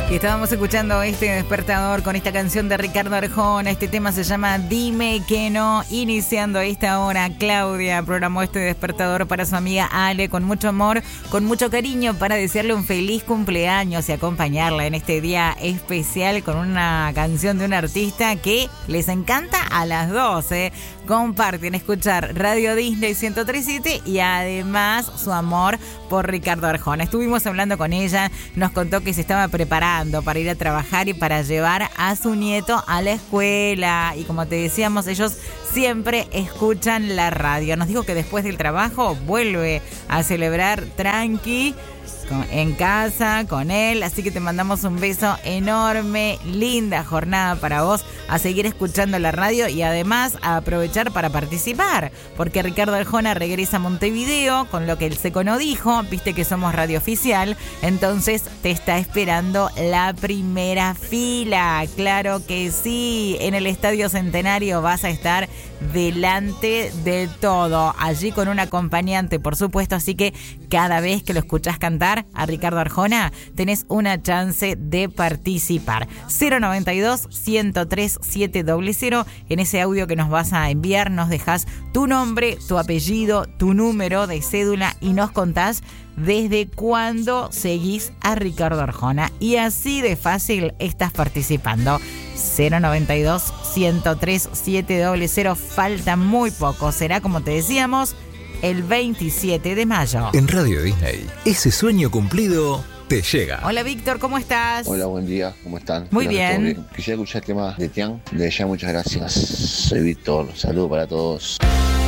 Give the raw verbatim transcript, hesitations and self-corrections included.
Y estábamos escuchando este despertador con esta canción de Ricardo Arjona. Este tema se llama Dime que no. Iniciando esta hora, Claudia programó este despertador para su amiga Ale con mucho amor, con mucho cariño, para desearle un feliz cumpleaños y acompañarla en este día especial con una canción de un artista que les encanta a las dos, ¿eh? Comparten escuchar Radio Disney ciento tres punto siete y además su amor por Ricardo Arjona. Estuvimos hablando con ella, nos contó que se estaba preparando para ir a trabajar y para llevar a su nieto a la escuela. Y como te decíamos, ellos siempre escuchan la radio. Nos dijo que después del trabajo vuelve a celebrar tranqui en casa con él, así que te mandamos un beso enorme, linda jornada para vos, a seguir escuchando la radio y además a aprovechar para participar, porque Ricardo Arjona regresa a Montevideo, con lo que el Seco no dijo, viste que somos radio oficial, entonces te está esperando la primera fila, claro que sí, en el Estadio Centenario vas a estar delante de todo, allí con un acompañante, por supuesto, así que cada vez que lo escuchás cantar a Ricardo Arjona, tenés una chance de participar. cero noventa y dos, ciento tres, siete cero cero. En ese audio que nos vas a enviar, nos dejás tu nombre, tu apellido, tu número de cédula y nos contás desde cuándo seguís a Ricardo Arjona. Y así de fácil estás participando. cero noventa y dos, ciento tres, siete cero cero. Falta muy poco. Será, como te decíamos, el veintisiete de mayo. En Radio Disney, ese sueño cumplido te llega. Hola Víctor, ¿cómo estás? Hola, buen día, ¿cómo están? Muy Espero bien. bien. Quisiera escuchar el tema de Tian, de ya, muchas gracias. Soy Víctor, saludos para todos.